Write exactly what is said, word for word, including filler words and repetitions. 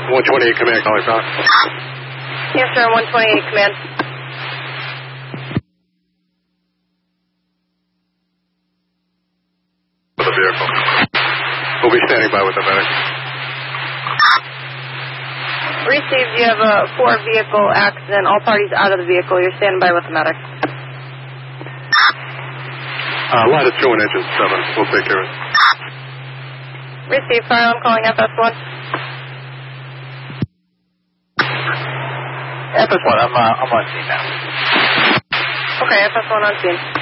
one twenty-eight command, calling back. Yes, sir, one twenty-eight command. For the vehicle. We'll be standing by with the medic. Received, you have a four vehicle accident. All parties out of the vehicle. You're standing by with the medic. Uh, line of two and engine seven. We'll take care of it. Received, fire. I'm calling F S one. F S one, I'm, uh, I'm on scene now. Okay, F S one on scene.